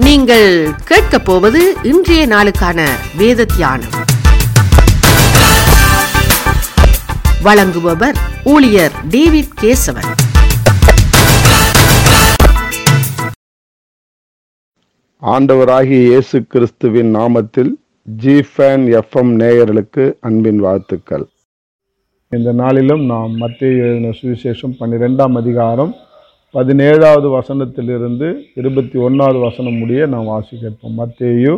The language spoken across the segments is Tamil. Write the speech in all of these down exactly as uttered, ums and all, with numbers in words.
நீங்கள் கேட்கப் போவது இன்றைய நாளுக்கான வேத தியானம். வழங்குபவர் ஊழியர் டேவிட் கேசவன். ஆண்டவராகிய இயேசு கிறிஸ்துவின் நாமத்தில் ஜிஃபேன் எஃப்எம் நேயர்களுக்கு அன்பின் வாழ்த்துக்கள். இந்த நாளிலும் நாம் மத்தேயு எழுதின சுவிசேஷம் பன்னிரெண்டாம் அதிகாரம் பதினேழாவது வசனத்திலிருந்து இருபத்தி ஒன்றாவது வசனம் முடிய நாம் வாசிக்கிறோம். மத்தேயு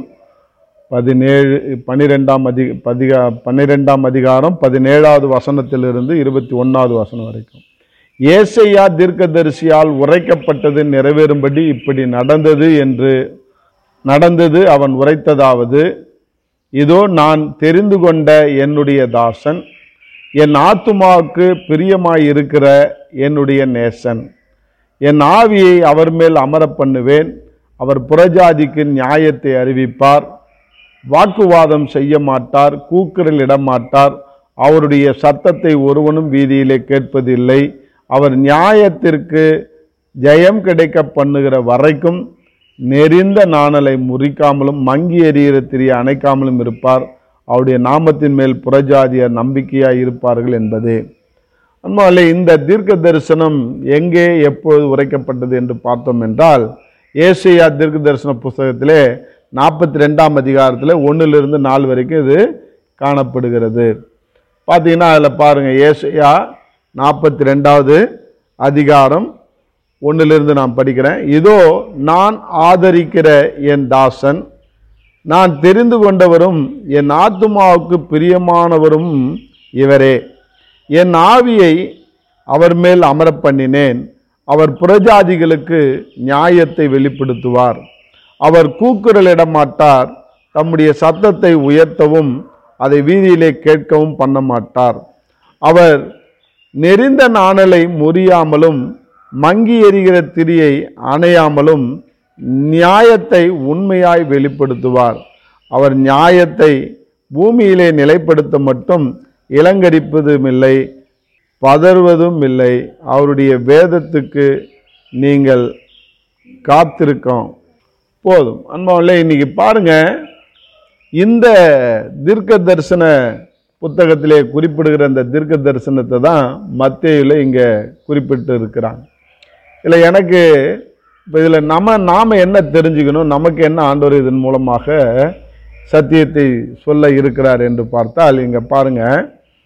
பதினேழு பன்னிரெண்டாம் அதி பதிகா பன்னிரெண்டாம் அதிகாரம் பதினேழாவது வசனத்திலிருந்து இருபத்தி ஒன்றாவது வசனம் வரைக்கும். ஏசையா தீர்க்கதரிசியால் உரைக்கப்பட்டது நிறைவேறும்படி இப்படி நடந்தது என்று நடந்தது. அவன் உரைத்ததாவது, இதோ நான் தெரிந்து கொண்ட என்னுடைய தாசன், என் ஆத்துமாவுக்கு பிரியமாயிருக்கிற என்னுடைய நேசன். என் ஆவியை அவர் மேல் அமர பண்ணுவேன். அவர் புறஜாதிக்கு நியாயத்தை அறிவிப்பார். வாக்குவாதம் செய்ய மாட்டார், கூக்குரல் இடமாட்டார். அவருடைய சத்தத்தை ஒருவனும் வீதியிலே கேட்பதில்லை. அவர் நியாயத்திற்கு ஜெயம் கிடைக்க பண்ணுகிற வரைக்கும் நெறிந்த நாணலை முறிக்காமலும் மங்கி எறிகிற திரியை அணைக்காமலும் இருப்பார். அவருடைய நாமத்தின் மேல் புறஜாதியர் நம்பிக்கையாய் இருப்பார்கள் என்பதே. அன்பாலே, இந்த தீர்க்க தரிசனம் எங்கே எப்போது உரைக்கப்பட்டது என்று பார்த்தோம் என்றால், ஏசையா தீர்க்க தரிசன புஸ்தகத்திலே நாற்பத்தி ரெண்டாம் அதிகாரத்தில் ஒன்றிலிருந்து நாலு வரைக்கும் இது காணப்படுகிறது. பார்த்தீங்கன்னா அதில் பாருங்கள், ஏசையா நாற்பத்தி ரெண்டாவது அதிகாரம் ஒன்றிலிருந்து நான் படிக்கிறேன். இதோ நான் ஆதரிக்கிற என் தாசன், நான் தெரிந்து கொண்டவரும் என் ஆத்துமாவுக்கு பிரியமானவரும் இவரே. என் ஆவியை அவர் மேல் அமர பண்ணினேன். அவர் புறஜாதிகளுக்கு நியாயத்தை வெளிப்படுத்துவார். அவர் கூக்குரல் இடமாட்டார். தம்முடைய சத்தத்தை உயர்த்தவும் அதை வீதியிலே கேட்கவும் பண்ண மாட்டார். அவர் நெறிந்த நாணலை முறியாமலும் மங்கி எறிகிற திரியை அணையாமலும் நியாயத்தை உண்மையாய் வெளிப்படுத்துவார். அவர் நியாயத்தை பூமியிலே நிலைப்படுத்த மட்டும் இளங்கரிப்பதும் இல்லை, பதறுவதும் இல்லை. அவருடைய வேதத்துக்கு நீங்கள் காத்திருக்கோம் போதும். அன்பாவிலே, இன்னைக்கு பாருங்க, இந்த தீர்க்க தரிசன புத்தகத்திலே குறிப்பிடுகிற இந்த தீர்க்க தரிசனத்தை தான் மத்தேயுல இங்கே குறிப்பிட்டு இருக்கிறாங்க. இல்லை, எனக்கு இப்போ இதில் நம்ம நாம் என்ன தெரிஞ்சுக்கணும், நமக்கு என்ன ஆண்டவர் இதன் மூலமாக சத்தியத்தை சொல்ல இருக்கிறார் என்று பார்த்தால், இங்கே பாருங்கள்,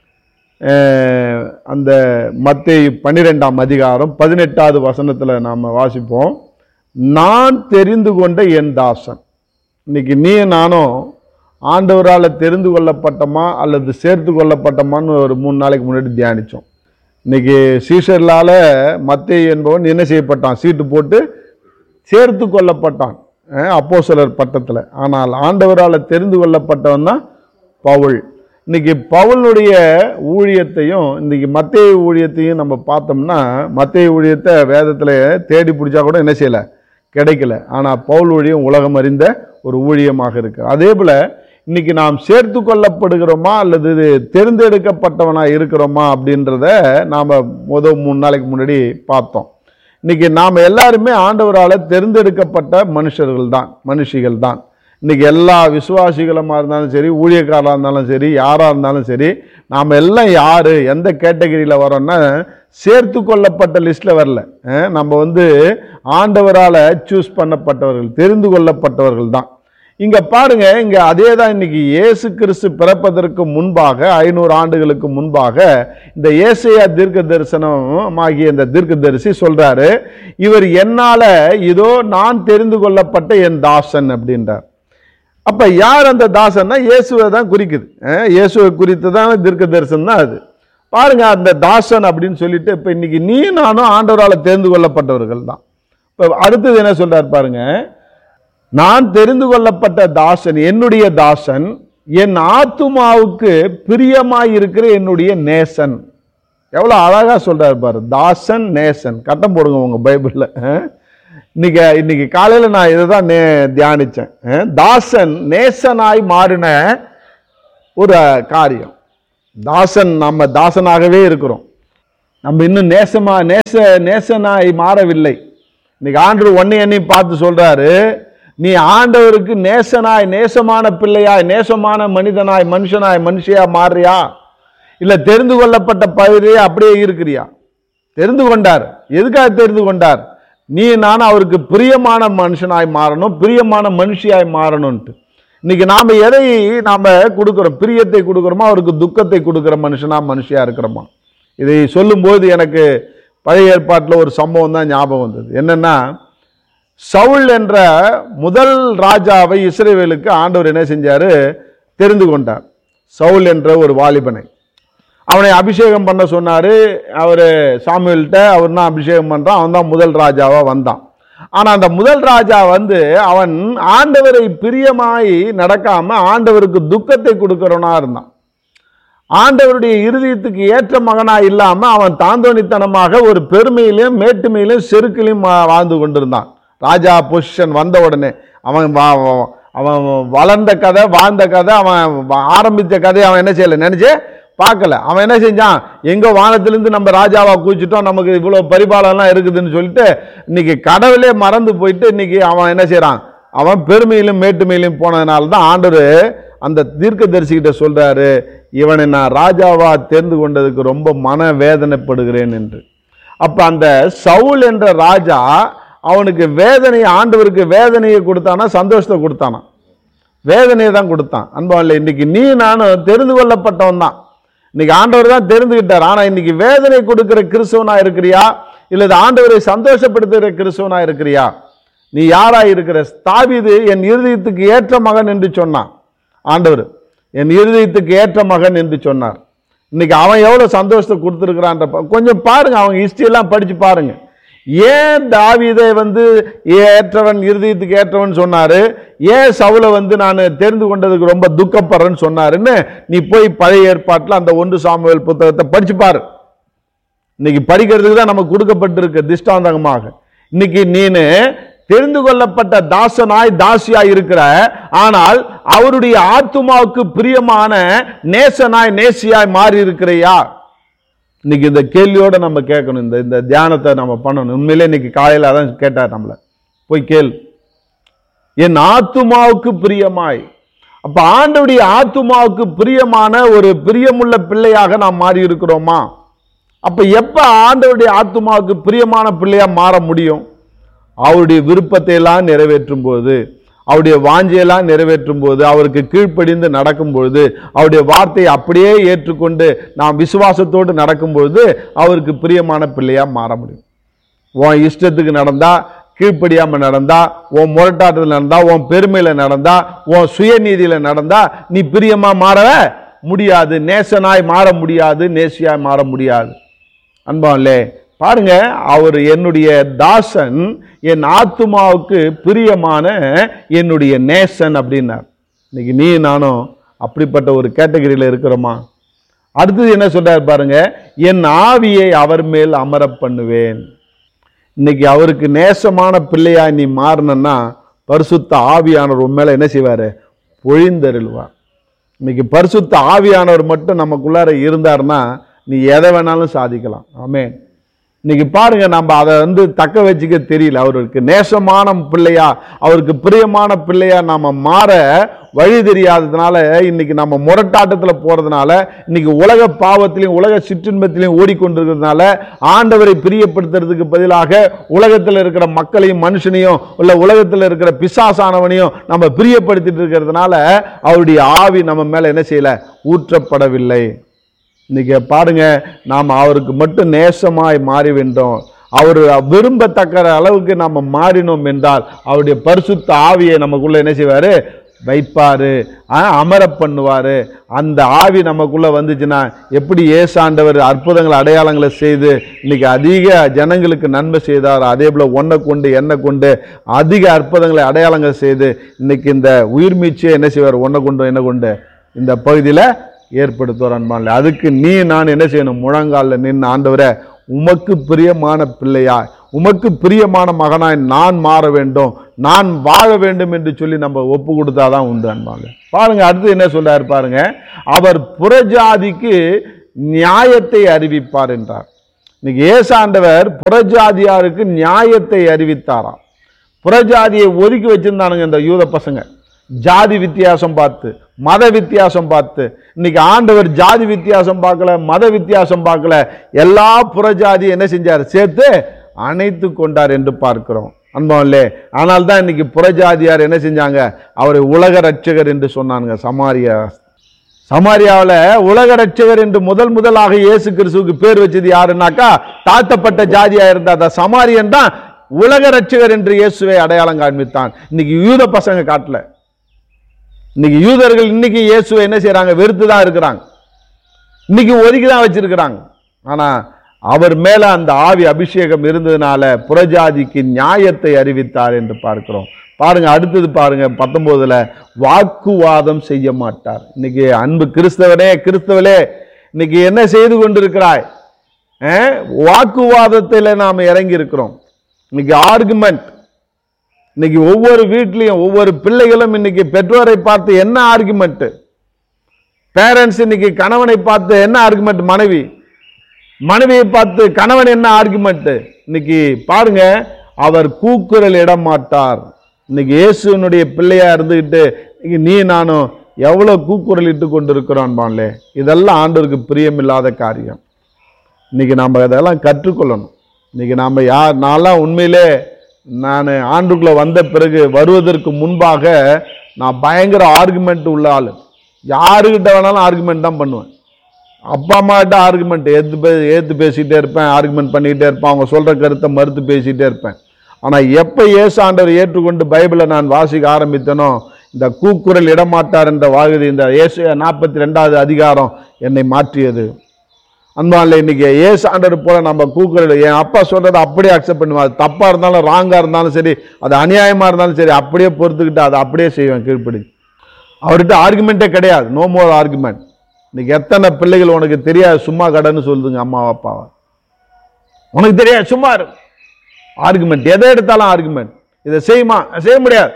அந்த மத்தேயு பன்னிரெண்டாம் அதிகாரம் பதினெட்டாவது வசனத்தில் நாம் வாசிப்போம். நான் தெரிந்து கொண்ட என் தாசன். இன்னைக்கு நீ நானும் ஆண்டவரால் தெரிந்து கொள்ளப்பட்டோமா அல்லது சேர்த்து கொள்ளப்பட்டோமான்னு ஒரு மூணு நாளைக்கு முன்னாடி தியானித்தோம். இன்னைக்கு சீஷர்களால் மத்தேயு என்பவன் என்ன செய்யப்பட்டான்? சீட்டு போட்டு சேர்த்து கொள்ளப்பட்டான் அப்போஸ்தலர் பட்டத்தில். ஆனால் ஆண்டவரால் தெரிந்து கொள்ளப்பட்டவன் தான் பவுல். இன்னைக்கு பவுலுடைய ஊழியத்தையும் இன்னைக்கு மத்தேயு ஊழியத்தையும் நம்ம பார்த்தோம்னா, மத்தேயு ஊழியத்தை வேதத்தில் தேடி பிடிச்சா கூட என்ன செய்யலை, கிடைக்கல. ஆனால் பவுல் ஊழியம் உலகம் அறிந்த ஒரு ஊழியமாக இருக்கு. அதே போல் இன்னைக்கு நாம் சேர்த்து கொள்ளப்படுகிறோமா அல்லது தேர்ந்தெடுக்கப்பட்டவனாக இருக்கிறோமா அப்படின்றத நாம் முதல் மூணு நாளைக்கு முன்னாடி பார்த்தோம். இன்னைக்கு நாம் எல்லாருமே ஆண்டவரால் தேர்ந்தெடுக்கப்பட்ட மனுஷர்கள் தான், மனுஷிகள் தான். இன்றைக்கி எல்லா விசுவாசிகளுமாக இருந்தாலும் சரி, ஊழியக்காரராக இருந்தாலும் சரி, யாராக இருந்தாலும் சரி, நாம் எல்லாம் யார் எந்த கேட்டகரியில் வரோன்னா சேர்த்து கொள்ளப்பட்ட லிஸ்ட்டில் வரல. நம்ம வந்து ஆண்டவரால் சூஸ் பண்ணப்பட்டவர்கள், தெரிந்து கொள்ளப்பட்டவர்கள் தான். இங்கே பாருங்கள், இங்கே அதே தான் இன்றைக்கி இயேசு கிறிஸ்து பிறப்பதற்கு முன்பாக ஐநூறு ஆண்டுகளுக்கு முன்பாக இந்த ஏசையா தீர்க்க தரிசனம் ஆகிய இந்த தீர்க்க தரிசி சொல்கிறாரு, இவர் என்னால் இதோ நான் தெரிந்து கொள்ளப்பட்ட என் தாசன் அப்படின்றார். அப்போ யார் அந்த தாசன்னா இயேசுவை தான் குறிக்குது. இயேசுவை குறித்து தான் தீர்க்க தரிசனம் தான் அது. பாருங்க, அந்த தாசன் அப்படின்னு சொல்லிட்டு இப்போ இன்னைக்கு நீ நானும் ஆண்டவரால் தெரிந்து கொள்ளப்பட்டவர்கள் தான். இப்போ அடுத்தது என்ன சொல்றாரு பாருங்க, நான் தெரிந்து கொள்ளப்பட்ட தாசன், என்னுடைய தாசன், என் ஆத்துமாவுக்கு பிரியமாய் இருக்கிற என்னுடைய நேசன். எவ்வளோ அழகா சொல்றாரு பாரு, தாசன் நேசன். கட்டம் போடுங்க உங்க பைபிள்ல. இன்னைக்கு இன்னைக்கு காலையில் நான் இதை தான் நே தியானித்தேன். தாசன் நேசனாய் மாறின ஒரு காரியம். தாசன், நம்ம தாசனாகவே இருக்கிறோம். நம்ம இன்னும் நேசமா நேச நேசனாய் மாறவில்லை. இன்னைக்கு ஆண்டவர் ஒன்னை என்னையும் பார்த்து சொல்றாரு, நீ ஆண்டவருக்கு நேசனாய், நேசமான பிள்ளையாய், நேசமான மனிதனாய், மனுஷனாய், மனுஷியா மாறியா? இல்ல தெரிந்து கொள்ளப்பட்ட பகுதியே அப்படியே இருக்கிறியா? தெரிந்து கொண்டார். எதுக்காக தெரிந்து கொண்டார்? நீ நான் அவருக்கு பிரியமான மனுஷனாய் மாறணும், பிரியமான மனுஷியாய் மாறணும்ட்டு. இன்னைக்கு நாம எதை நாம கொடுக்கிறோம்? பிரியத்தை கொடுக்கிறோமா, அவருக்கு துக்கத்தை கொடுக்கிற மனுஷனா மனுஷியா இருக்கிறோமா? இதை சொல்லும் போது எனக்கு பழைய ஏற்பாட்டில் ஒரு சம்பவம் தான் ஞாபகம் வந்தது. என்னன்னா, சவுல் என்ற முதல் ராஜாவை இஸ்ரவேலுக்கு ஆண்டவர் என்ன செஞ்சாரு? தெரிந்து கொண்டார். சவுல் என்ற ஒரு வாலிபனை அவனை அபிஷேகம் பண்ண சொன்னாரு. அவரு சாமுவேல்கிட்ட அவர் தான் அபிஷேகம் பண்றான். அவன் தான் முதல் ராஜாவா வந்தான். ஆனா அந்த முதல் ராஜா வந்து அவன் ஆண்டவரை பிரியமாய் நடக்காம ஆண்டவருக்கு துக்கத்தை கொடுக்கிறவனா இருந்தான். ஆண்டவருடைய இருதயத்துக்கு ஏற்ற மகனா இல்லாம அவன் தாந்தோணித்தனமாக ஒரு பெருமையிலும் மேட்டுமையிலும் செருக்கிலும் வாழ்ந்து கொண்டிருந்தான். ராஜா பொசிஷன் வந்த உடனே அவன் அவன் வளர்ந்த கதை, வாழ்ந்த கதை, அவன் ஆரம்பித்த கதையை அவன் என்ன செய்யல, நினைச்சே பார்க்கல. அவன் என்ன செஞ்சான்? எங்க வானத்திலிருந்து நம்ம ராஜாவா கூச்சிட்டோம், நமக்கு இவ்வளவு பரிபாலனம் இருக்குதுன்னு சொல்லிட்டு இன்னைக்கு கடவுளே மறந்து போயிட்டு இன்னைக்கு அவன் என்ன செய்யறான்? அவன் பெருமையிலும் மேட்டுமையிலும் போனதுனால தான் ஆண்டவர் அந்த தீர்க்கதரிசிகிட்ட சொல்றாரு, இவனை நான் ராஜாவா தேர்ந்து கொண்டதுக்கு ரொம்ப மன வேதனைப்படுகிறேன் என்று. அப்ப அந்த சவுல் என்ற ராஜா அவனுக்கு வேதனையை, ஆண்டவருக்கு வேதனையை கொடுத்தானா சந்தோஷத்தை கொடுத்தானா? வேதனையை தான் கொடுத்தான். அன்பாவில் இன்னைக்கு நீ நானும் தெரிந்து கொள்ளப்பட்டவன் தான். இன்னைக்கு ஆண்டவர் தான் தெரிந்துகிட்டார். ஆனா இன்னைக்கு வேதனை கொடுக்கிற கிறிஸ்தவனா இருக்கிறியா, இல்லது ஆண்டவரை சந்தோஷப்படுத்துகிற கிறிஸ்தவனா இருக்கிறியா? நீ யாரா இருக்கிற? தாவீது என் இருதயத்துக்கு ஏற்ற மகன் என்று சொன்னான். ஆண்டவர் என் இருதயத்துக்கு ஏற்ற மகன் என்று சொன்னார். இன்னைக்கு அவன் எவ்வளவு சந்தோஷத்தை கொடுத்துருக்கிறான் கொஞ்சம் பாருங்க. அவங்க ஹிஸ்டரி எல்லாம் படிச்சு பாருங்க. ஏன் தாவீதை வந்து ஏற்றவன், இருதயத்துக்கு ஏற்றவன் சொன்னாரு? ஏன் சவுலை வந்து நான் தெரிந்து கொண்டதுக்கு ரொம்ப துக்கப்படுறேன்னு சொன்னாருன்னு நீ போய் பழைய ஏற்பாட்டில் அந்த ஒன்று சாமுவேல் புத்தகத்தை படிச்சு பாரு. இன்னைக்கு படிக்கிறதுக்கு தான் நமக்கு கொடுக்கப்பட்டிருக்கு திஷ்டாந்தகமாக. இன்னைக்கு நீனு தெரிந்து கொள்ளப்பட்ட தாசனாய் தாசியாய் இருக்கிற, ஆனால் அவருடைய ஆத்துமாவுக்கு பிரியமான நேசனாய் நேசியாய் மாறி இருக்கிறையா? இன்னைக்கு இந்த கேள்வியோட நம்ம கேட்கணும். இந்த இந்த தியானத்தை நம்ம பண்ணணும். உண்மையிலே இன்னைக்கு காலையில் அதான் கேட்டார் நம்மள, போய் கேள், என் ஆத்துமாவுக்கு பிரியமாய். அப்ப ஆண்டவருடைய ஆத்துமாவுக்கு பிரியமான ஒரு பிரியமுள்ள பிள்ளையாக நாம் மாறி இருக்கிறோமா? அப்ப எப்ப ஆண்டவருடைய ஆத்துமாவுக்கு பிரியமான பிள்ளையா மாற முடியும்? அவருடைய விருப்பத்தை எல்லாம் நிறைவேற்றும் போது, அவருடைய வாஞ்சையெல்லாம் நிறைவேற்றும் போது, அவருக்கு கீழ்ப்படிந்து நடக்கும் பொழுது, அவருடைய வார்த்தையை அப்படியே ஏற்றுக்கொண்டு நாம் விசுவாசத்தோடு நடக்கும் பொழுது அவருக்கு பிரியமான பிள்ளையா மாற முடியும். உன் இஷ்டத்துக்கு நடந்தா, கீழ்ப்படியாம நடந்தா, உன் முரட்டாட்டத்தில் நடந்தா, உன் பெருமையில நடந்தா, உன் சுயநீதியில நடந்தா நீ பிரியமா மாற முடியாது, நேசனாய் மாற முடியாது, நேசியாய் மாற முடியாது. அன்பாலே பாருங்க, அவர் என்னுடைய தாசன், என் ஆத்துமாவுக்கு பிரியமான என்னுடைய நேசன் அப்படின்னார். இன்னைக்கு நீ நானும் அப்படிப்பட்ட ஒரு கேட்டகரியில் இருக்கிறோமா? அடுத்தது என்ன சொல்றாரு பாருங்க, என் ஆவியை அவர் மேல் அமர பண்ணுவேன். இன்னைக்கு அவருக்கு நேசமான பிள்ளையா நீ மாறினா பரிசுத்த ஆவியானவர் உன் மேல என்ன செய்வாரு? பொழிந்தருள்வார். இன்னைக்கு பரிசுத்த ஆவியானவர் மட்டும் நமக்குள்ளார இருந்தார்னா நீ எதை வேணாலும் சாதிக்கலாம். ஆமென். இன்னைக்கு பாருங்க, நம்ம அதை வந்து தக்க வச்சுக்க தெரியல. அவருக்கு நேசமான பிள்ளையா, அவருக்கு பிரியமான பிள்ளையா நாம மாற வழி தெரியாததுனால இன்னைக்கு நம்ம முரட்டாட்டத்தில் போறதுனால, இன்னைக்கு உலக பாவத்திலையும் உலக சிற்றின்பத்திலையும் ஓடிக்கொண்டிருக்கிறதுனால, ஆண்டவரை பிரியப்படுத்துறதுக்கு பதிலாக உலகத்தில் இருக்கிற மக்களையும் மனுஷனையும் இல்ல உலகத்தில் இருக்கிற பிசாசானவனையும் நம்ம பிரியப்படுத்திட்டு இருக்கிறதுனால அவருடைய ஆவி நம்ம மேல என்ன செய்யல? ஊற்றப்படவில்லை. இன்னைக்கு பாருங்க, நாம் அவருக்கு மட்டும் நேசமாய் மாறி வென்றோம். அவர் விரும்பத்தக்க அளவுக்கு நம்ம மாறினோம் என்றால் அவருடைய பரிசுத்த ஆவியை நமக்குள்ள என்ன செய்வாரு? வைப்பாரு, அமர பண்ணுவாரு. அந்த ஆவி நமக்குள்ள வந்துச்சுன்னா எப்படி ஏசாண்டவர் அற்புதங்களை அடையாளங்களை செய்து இன்னைக்கு அதிக ஜனங்களுக்கு நன்மை செய்தார், அதே போல ஒன்றை கொண்டு என்னை கொண்டு அதிக அற்புதங்களை அடையாளங்கள் செய்து இன்னைக்கு இந்த உயிர் மீட்சியை என்ன செய்வார்? ஒன்றை கொண்டு என்ன கொண்டு இந்த பகுதியில் ஏற்படுத்துவார். அன்பான்ல அதுக்கு நீ நான் என்ன செய்யணும்? முழங்காலில் நின்று, ஆண்டவரே உமக்கு பிரியமான பிள்ளையாய், உமக்கு பிரியமான மகனாய் நான் மாற வேண்டும், நான் வாழ வேண்டும் என்று சொல்லி நம்ம ஒப்பு கொடுத்தாதான் உண்டு. அன்பாங்க பாருங்க, அடுத்து என்ன சொல்றாரு பாருங்க, அவர் புறஜாதிக்கு நியாயத்தை அறிவிப்பார் என்றார். இன்னைக்கு ஏசாண்டவர் புறஜாதியாருக்கு நியாயத்தை அறிவித்தாராம். புறஜாதியை ஒதுக்கி வச்சிருந்தானுங்க இந்த யூத பசங்க. ஜாதி வித்தியாசம் பார்த்து, மத வித்தியாசம் பார்த்து. இன்னைக்கு ஆண்டவர் ஜாதி வித்தியாசம் பார்க்கல, மத வித்தியாசம் பார்க்கல, எல்லா புறஜாதி என்ன செஞ்சார்? சேர்த்து அணைத்து கொண்டார் என்று பார்க்கிறோம். அன்பாவிலே, ஆனால் தான் இன்னைக்கு புறஜாதியார் என்ன செஞ்சாங்க? அவரை உலக ரட்சகர் என்று சொன்னாங்க. சமாரியா சமாரியாவில் உலக ரட்சகர் என்று முதல் முதலாக இயேசு கிறிஸ்துவுக்கு பேர் வச்சது யாருன்னாக்கா தாழ்த்தப்பட்ட ஜாதியா இருந்தா சமாரியன் தான் உலக ரட்சகர் என்று இயேசுவை அடையாளம் காண்பித்தான். இன்னைக்கு யூத பசங்க காட்டல. இன்னைக்கு யூதர்கள் இன்னைக்கு இயேசுவை என்ன செய்யறாங்க? வெறுத்து தான் இருக்கிறாங்க. இன்னைக்கு ஒதுக்கி தான் வச்சிருக்கிறாங்க. ஆனா அவர் மேல அந்த ஆவி அபிஷேகம் இருந்ததுனால புறஜாதிக்கு நியாயத்தை அறிவித்தார் என்று பார்க்கிறோம். பாருங்க, அடுத்தது பாருங்க, பத்தொன்பதுல வாக்குவாதம் செய்ய மாட்டார். இன்னைக்கு அன்பு கிறிஸ்தவனே, கிறிஸ்தவலே, இன்னைக்கு என்ன செய்து கொண்டிருக்கிறாய்? வாக்குவாதத்தில் நாம் இறங்கி இருக்கிறோம். இன்னைக்கு ஆர்குமெண்ட். இன்னைக்கு ஒவ்வொரு வீட்லையும் ஒவ்வொரு பிள்ளைகளும் இன்னைக்கு பெற்றோரை பார்த்து என்ன ஆர்குமெண்ட்? பேரண்ட்ஸ் இன்னைக்கு கணவனை பார்த்து என்ன ஆர்குமெண்ட்? மனைவி மனைவியை பார்த்து கணவன் என்ன ஆர்குமெண்ட்? இன்னைக்கு பாருங்க, அவர் கூக்குரல் இட மாட்டார். இன்னைக்கு இயேசுனுடைய பிள்ளையா இருந்துகிட்டு நீ நானும் எவ்வளவு கூக்குரல் இட்டு கொண்டிருக்கிறோம் பாங்களே. இதெல்லாம் ஆண்டவருக்கு பிரியமில்லாத காரியம். இன்னைக்கு நம்ம அதெல்லாம் கற்றுக்கொள்ளணும். இன்னைக்கு நாம் யார், நான்லாம் உண்மையிலே நான் ஆண்டுக்குள்ளே வந்த பிறகு வருவதற்கு முன்பாக நான் பயங்கர ஆர்குமெண்ட் உள்ள ஆள். யாருக்கிட்ட வேணாலும் ஆர்குமெண்ட் தான் பண்ணுவேன். அப்பா அம்மா கிட்ட ஆர்குமெண்ட் ஏற்று பே ஏற்று பேசிகிட்டே இருப்பேன், ஆர்குமெண்ட் பண்ணிக்கிட்டே இருப்பேன், அவங்க சொல்கிற கருத்தை மறுத்து பேசிகிட்டே இருப்பேன். ஆனால் எப்போ இயேசு ஆண்டவர் ஏற்றுக்கொண்டு பைபிளை நான் வாசிக்க ஆரம்பித்தனோ, இந்த கூக்குரல் இடமாட்டார் என்ற வாகுதி, இந்த இயேசு நாற்பத்தி ரெண்டாவது அதிகாரம் என்னை மாற்றியது. அன்பால இன்னைக்கு ஏசு ஆண்டவர் போல நம்ம கூக்குரல், என் அப்பா சொல்றதை அப்படியே அக்செப்ட் பண்ணுவேன். தப்பா இருந்தாலும் ராங்கா இருந்தாலும் சரி, அது அநியாயமா இருந்தாலும் சரி, அப்படியே பொறுத்துக்கிட்டு அதை அப்படியே செய்வேன் கீழ்ப்படி. அவர்கிட்ட ஆர்குமெண்ட்டே கிடையாது. No more argument. இன்னைக்கு எத்தனை பிள்ளைகள் உனக்கு தெரியாது சும்மா கடன்னு சொல்லுதுங்க அம்மா அப்பாவை. உனக்கு தெரியாது சும்மா ஆர்குமெண்ட், எதை எடுத்தாலும் ஆர்குமெண்ட். இதை செய்யுமா? செய்ய முடியாது.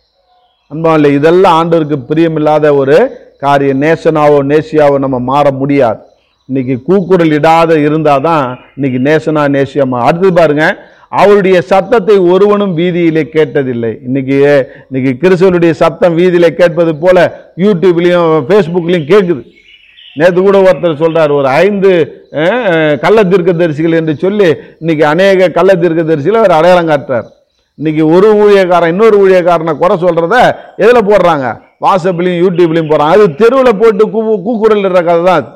அன்பால இதெல்லாம் ஆண்டவருக்கு பிரியமில்லாத ஒரு காரியம். நேசனாவோ நேசியாவோ நம்ம மாற முடியாது. இன்னைக்கு கூக்குரல் இடாத இருந்தாதான் இன்னைக்கு நேசனா நேசியமா. அடுத்து பாருங்க, அவருடைய சத்தத்தை ஒருவனும் வீதியிலே கேட்டதில்லை. இன்னைக்கு இன்னைக்கு கிறிஸ்துவனுடைய சத்தம் வீதியிலே கேட்பது போல யூடியூப்லையும் ஃபேஸ்புக்லையும் கேட்குது. நேற்று கூட ஒருத்தர் சொல்றார், ஒரு ஐந்து கள்ள தீர்க்கதரிசிகள் என்று சொல்லி இன்னைக்கு அநேக கள்ள தீர்க்கதரிசிகளை அவர் அடையாளம் காட்டுறார். இன்னைக்கு ஒரு ஊழியக்காரன் இன்னொரு ஊழியக்காரனை குறை சொல்றத எதில் போடுறாங்க? வாட்ஸ்அப்லையும் யூடியூப்லையும் போடுறாங்க. அது தெருவில் போட்டு கூ கூக்குரல் இடுற கதை தான்.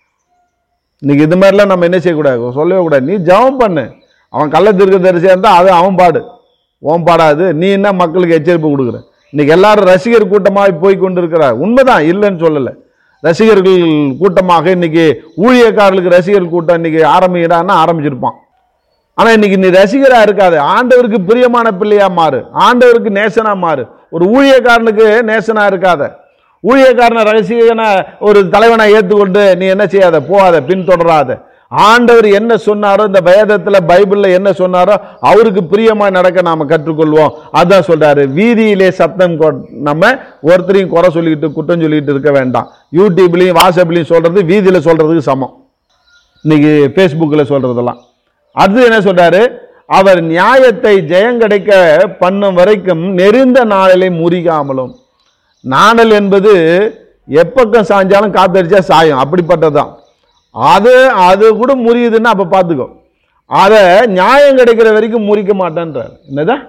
இன்னைக்கு இது மாதிரிலாம் நம்ம என்ன செய்யக்கூடாது? சொல்லவே கூடாது. நீ ஜெபம் பண்ணு. அவன் கள்ள தீர்க்கதரிசியா இருந்தால் அது அவன் பாடு, ஓன் பாடாது. நீ என்ன மக்களுக்கு எச்சரிப்பு கொடுக்குற? இன்னைக்கு எல்லாரும் ரசிகர் கூட்டமாக போய் கொண்டு இருக்கிறார். உண்மைதான், இல்லைன்னு சொல்லலை. ரசிகர்கள் கூட்டமாக இன்னைக்கு ஊழியக்காரர்களுக்கு ரசிகர் கூட்டம் இன்னைக்கு ஆரம்பிக்கிறான்னா ஆரம்பிச்சிருப்பான். ஆனால் இன்னைக்கு நீ ரசிகராக இருக்காது. ஆண்டவருக்கு பிரியமான பிள்ளையா மாறு, ஆண்டவருக்கு நேசனா மாறு. ஒரு ஊழியக்காரனுக்கு நேசனா இருக்காத. ஊழியக்காரனை ரசிகனை ஒரு தலைவனை ஏற்றுக்கொண்டு நீ என்ன செய்யாத, போகாத, பின்தொடராத. ஆண்டவர் என்ன சொன்னாரோ, இந்த வேதத்தில் பைபிளில் என்ன சொன்னாரோ அவருக்கு பிரியமாக நடக்க நாம் கற்றுக்கொள்வோம். அதான் சொல்றாரு, வீதியிலே சத்தம் நம்ம ஒருத்தரையும் குறை சொல்லிக்கிட்டு குற்றம் சொல்லிக்கிட்டு இருக்க வேண்டாம். யூடியூப்லையும் வாட்ஸ்அப்லையும் சொல்றது வீதியில் சொல்றதுக்கு சமம். இன்னைக்கு ஃபேஸ்புக்கில் சொல்றதெல்லாம். அடுத்து என்ன சொல்றாரு? அவர் நியாயத்தை ஜெயங்கடைக்க பண்ணும் வரைக்கும் நெருந்த நாளிலே முறிகாமலும். நாணல் என்பது எப்பக்கம் சாஞ்சாலும் காத்தடிச்சா சாயும், அப்படிப்பட்டதுதான். அது அது கூட முறியுதுன்னா அப்ப பார்த்துக்கோ. அதை நியாயம் கிடைக்கிற வரைக்கும் முறிக்க மாட்டேன்றார். என்னதான்?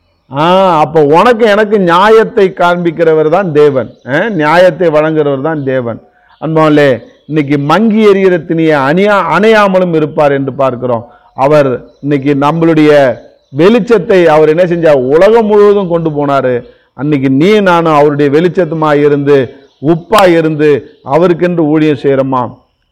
ஆஹ் அப்போ உனக்கு எனக்கு நியாயத்தை காண்பிக்கிறவர் தான் தேவன், நியாயத்தை வழங்குறவர் தான் தேவன். அன்பாலே, இன்னைக்கு மங்கி எறிகிற திணியை அணியா அணையாமலும் இருப்பார் என்று பார்க்கிறோம். அவர் இன்னைக்கு நம்மளுடைய வெளிச்சத்தை அவர் என்ன செஞ்சா உலகம் முழுவதும் கொண்டு போனாரு. அன்னைக்கு நீ நானும் அவருடைய வெளிச்சத்துமா இருந்து உப்பா இருந்து அவருக்கென்று ஊழியம் செய்யறோமா?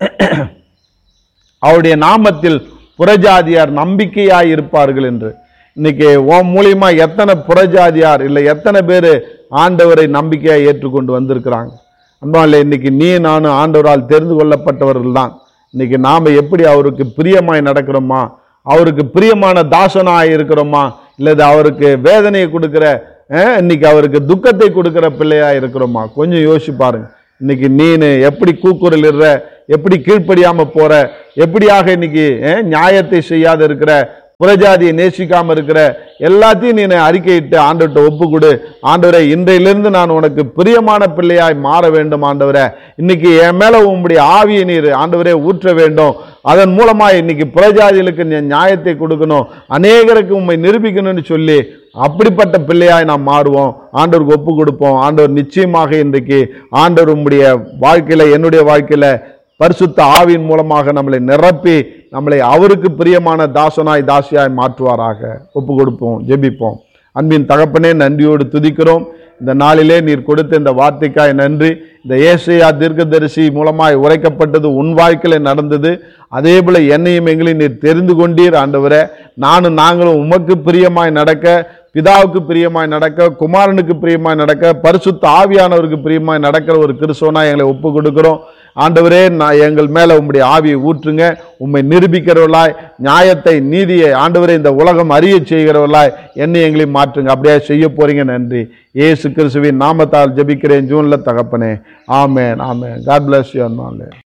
அவருடைய நாமத்தில் புறஜாதியார் நம்பிக்கையாய் இருப்பார்கள் என்று. இன்னைக்கு உன் மூலியமா எத்தனை புறஜாதியார் இல்லை எத்தனை பேர் ஆண்டவரை நம்பிக்கையாய் ஏற்றுக்கொண்டு வந்திருக்கிறாங்க. அன்பாலே, இன்னைக்கு நீ நானும் ஆண்டவரால் தெரிந்து கொள்ளப்பட்டவர்கள் தான். இன்னைக்கு நாம எப்படி அவருக்கு பிரியமாய் நடக்கிறோமா? அவருக்கு பிரியமான தாசனாய் இருக்கிறோமா? இல்லது அவருக்கு வேதனையை கொடுக்கிற, இன்னைக்கு அவருக்கு துக்கத்தை கொடுக்கிற பிள்ளையா இருக்கிறோமா? கொஞ்சம் யோசிச்சு பாருங்க. இன்னைக்கு நீனு எப்படி கூக்குரல் இடுற, எப்படி கீழ்ப்படியாம போற, எப்படியாக இன்னைக்கு நியாயத்தை செய்யாத இருக்கிற, புறஜாதியை நேசிக்காம இருக்கிற எல்லாத்தையும் நீ அறிக்கையிட்டு ஆண்டவர்கிட்ட ஒப்பு கொடு. ஆண்டவரே, இன்றையிலிருந்து நான் உனக்கு பிரியமான பிள்ளையாய் மாற வேண்டும். ஆண்டவரே, இன்னைக்கு என் மேல உம்முடைய ஆவியை நீர் ஆண்டவரே ஊற்ற வேண்டும். அதன் மூலமா இன்னைக்கு புறஜாதிகளுக்கு நீ நியாயத்தை கொடுக்கணும், அநேகருக்கு உண்மை நிரூபிக்கணும்னு சொல்லி அப்படிப்பட்ட பிள்ளையாய் நாம் மாறுவோம். ஆண்டவருக்கு ஒப்பு கொடுப்போம். ஆண்டவர் நிச்சயமாக இன்றைக்கு ஆண்டவர் உம்முடைய வாழ்க்கையில, என்னுடைய வாழ்க்கையில பரிசுத்த ஆவியின் மூலமாக நம்மளை நிரப்பி நம்மளை அவருக்கு பிரியமான தாசனாய் தாசியாய் மாற்றுவாராக. ஒப்பு கொடுப்போம், ஜெபிப்போம். அன்பின் தகப்பனே, நன்றியோடு துதிக்கிறோம். இந்த நாளிலே நீர் கொடுத்த இந்த வார்த்தைக்காய் நன்றி. இந்த ஏசாயா தீர்க்கதரிசி மூலமாய் உரைக்கப்பட்டது உன் வாழ்க்கையில நடந்தது. அதே போல என்னையும் எங்களையும் நீர் தெரிந்து கொண்டீர். ஆண்டவரே, நானும் நாங்களும் உமக்கு பிரியமாய் நடக்க, பிதாவுக்கு பிரியமாய் நடக்க, குமாரனுக்கு பிரியமாய் நடக்க, பரிசுத்த ஆவியானவருக்கு பிரியமாய் நடக்கிற ஒரு கிறிஸ்தவனா எங்களை ஒப்பு கொடுக்கிறோம். ஆண்டவரே, நான் எங்கள் மேல உம்முடைய ஆவியை ஊற்றுங்க. உம்மை நிரூபிக்கிறவர்களாய், நியாயத்தை, நீதியை ஆண்டவரே இந்த உலகம் அறிய செய்கிறவர்களாய் என்னை எங்களையும் மாற்றுங்க. அப்படியே செய்ய போறீங்க. நன்றி. இயேசு கிறிஸ்துவின் நாமத்தால் ஜெபிக்கிறேன் ஜூன்ல தகப்பனே. ஆமென், ஆமென். God bless you.